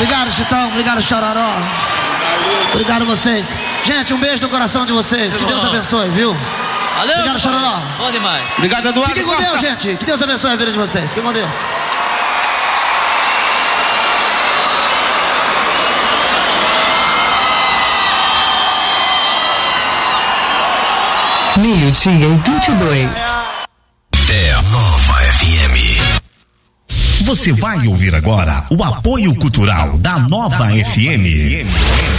Obrigado, Chitão. Obrigado, Chororó. Obrigado a vocês. Gente, um beijo no coração de vocês. Que Deus abençoe, viu? Valeu. Obrigado, Chororó. Bom demais. Obrigado, Eduardo. Fiquem com Deus, gente. Que Deus abençoe a vida de vocês. Fiquem com Deus. Meio-dia e 22. É a Nova FM. Você vai ouvir agora o apoio cultural da Nova FM.